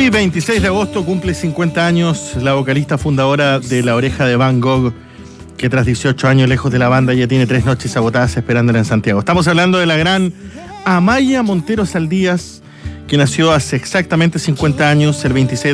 Hoy, 26 de agosto, cumple 50 años la vocalista fundadora de La Oreja de Van Gogh, que tras 18 años lejos de la banda ya tiene 3 noches agotadas esperándola en Santiago. Estamos hablando de la gran Amaya Montero Saldías, que nació hace exactamente 50 años, el 26